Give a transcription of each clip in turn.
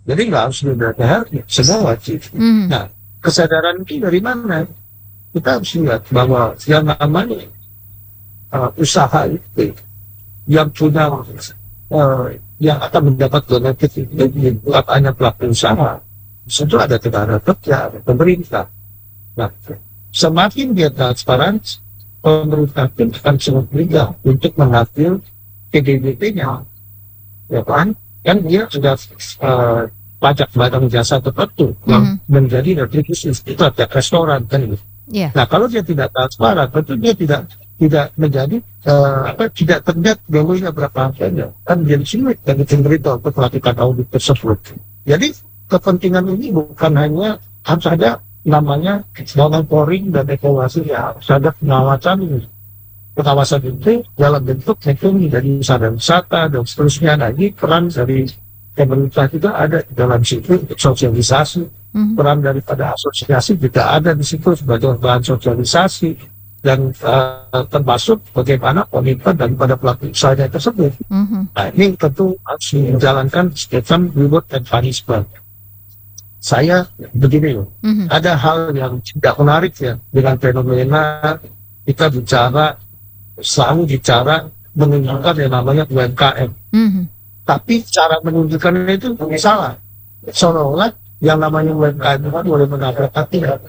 Jadi nggak harus di DPR, semua wajib. Mhm. Nah, kesadaran ini dari mana? Kita harus lihat bahwa yang namanya usaha itu yang punya yang akan mendapat benefit itu bukan hanya pelaku usaha. Di situ ada tenaga kerja, ada pemerintah. Nah, semakin dia transparan, pemerintah pun akan sangat mudah untuk mengambil PDBP-nya, ya kan? Kan dia sudah pajak barang jasa tertentu yang menjadi retribusi itu ada restoran kan gitu. Yeah. Nah, kalau dia tidak transparan, tentu dia tidak menjadi tidak terlihat value-nya berapa harganya. Kan jadi sulit bagi pemerintah untuk melakukan audit tersebut. Jadi kepentingan ini bukan hanya harus ada namanya monitoring dan evaluasi, ya harus ada pengawasan. Pengawasan itu dalam bentuk ekonomi dari usaha wisata dan seterusnya. Nah, ini peran dari pemerintah juga ada di dalam situ untuk sosialisasi. Peran daripada asosiasi juga ada di situ sebagai bahan sosialisasi dan termasuk bagaimana komitmen daripada pelaku usaha tersebut. Nah, ini tentu harus menjalankan sistem reward and punishment. Saya begini loh, ada hal yang tidak menarik ya dengan fenomena kita selalu bicara menunjukkan yang namanya UMKM. Tapi cara menunjukkannya itu salah. Seolah-olah yang namanya UMKM itu boleh menabrak aturan.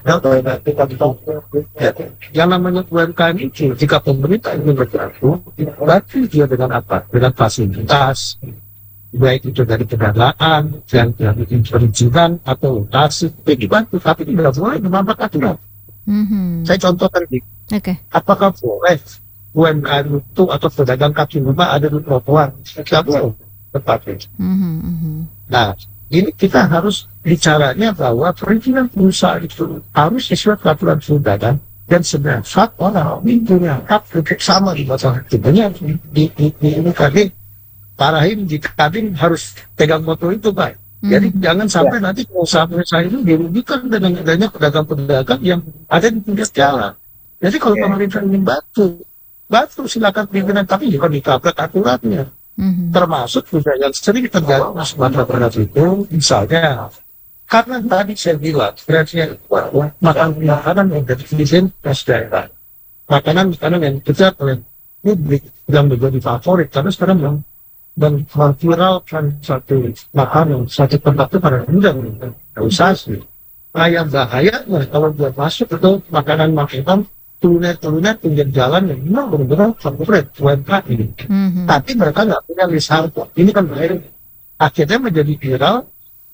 Yang namanya UMKM itu jika pemerintah ingin berlaku, berarti dia dengan apa? Dengan fasilitas, baik itu dari pendanaan, dan dari perizinan atau lokasi, dibantu, tapi tidak boleh menabrak aturan. Saya contohkan nih, apakah boleh UMKM itu atau pedagang kaki lima ada di trotoar? Tidak boleh, tetapi. Nah, ini kita harus bicaranya bahwa perizinan usaha itu harus sesuai peraturan perundangan dan sebenarnya hak orang ini punya hak untuk sama di masalah sebenarnya ini kami parahin di kadin harus pegang moto itu Pak. Jadi jangan sampai nanti usaha-usaha itu dirugikan dengan adanya pedagang-pedagang yang ada di pinggir jalan. Jadi kalau pemerintah ingin bantu silakan pimpinan, tapi jangan ditabrak aturannya. Termasuk juga yang sering terjadi di Sumatera Barat itu, misalnya karena tadi saya bilang makanan yang dari daerah, makanan yang kejar oleh publik yang menjadi favorit karena sekarang dan memviralkan satu makanan satu tempat itu pada organisasi. Nah, yang bahayanya kalau buat masuk itu makanan turunan pinggir jalan yang memang benar-benar favorit UMKM ini. Tapi mereka nggak punya list harga. Ini kan bahaya. Akhirnya menjadi viral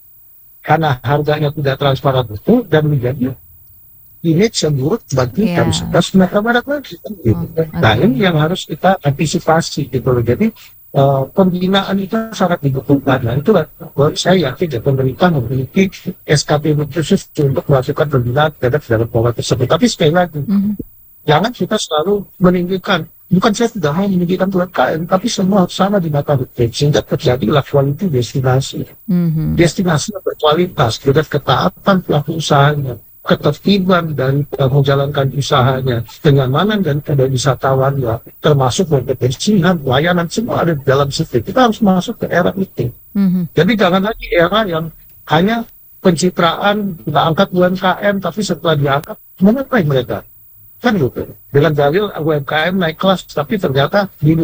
karena harganya tidak transparan itu dan menjadi image yang buruk bagi pariwisata Sumatera Barat lagi. Nah, ini yang harus kita antisipasi gitu loh. Jadi pembinaan itu sangat dibutuhkan. Nah, itulah saya yakin ya pemerintah memiliki SKP khusus untuk melakukan pembinaan terhadap dalam pola tersebut. Tapi sekali lagi, jangan kita selalu meninggikan. Bukan saya tidak mau meninggikan UMKM, tapi semua harus sama di mata hukum. Sehingga terjadilah quality destinasi. Destinasi yang berkualitas, dengan ketaatan pelaku usahanya, ketertiban dari menjalankan usahanya, kenyamanan dan kedai wisatawannya, termasuk kompetensinya, pelayanan, semua ada di dalam situ. Kita harus masuk ke era itu. Jadi jangan lagi era yang hanya pencitraan, kita angkat UMKM, tapi setelah diangkat, mengapain mereka? Kan gitu. Dengan dalil UMKM naik kelas, tapi ternyata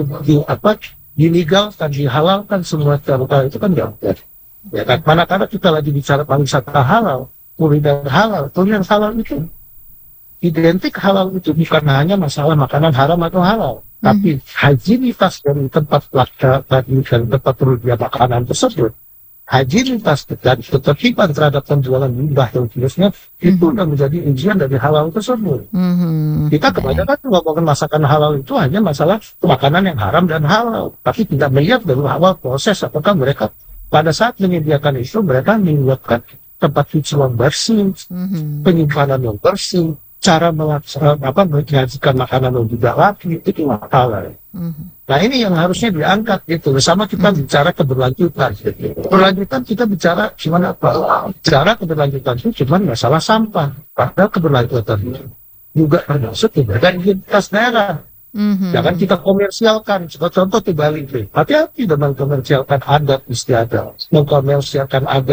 dilegalkan, dihalalkan semua cara itu kan nggak benar. Ya kan? Manakala kita lagi bicara pariwisata halal, kuliner halal itu identik halal itu bukan hanya masalah makanan haram atau halal, tapi higienitas dari tempat tadi dan tempat tersedia makanan tersebut, higienitas dan ketertiban terhadap penjualan limbah dan seterusnya itu sudah menjadi ujian dari halal tersebut. Kita kebanyakan ngomongin masakan halal itu hanya masalah makanan yang haram dan halal, tapi tidak melihat dari awal proses apakah mereka pada saat menyediakan itu mereka menyiapkan tempat cuci yang bersih, penyimpanan yang bersih, cara menyajikan makanan yang tidak lagi, itu halal. Nah, ini yang harusnya diangkat gitu. Bersama kita bicara keberlanjutan. Keberlanjutan kita bicara gimana Pak? Bicara keberlanjutan itu cuma masalah sampah. Padahal keberlanjutan itu juga termasuk keberadaan identitas daerah. Jangan kita komersialkan. Contoh di Bali, hati-hati dengan komersialkan adat istiadat, mengkomersialkan agama.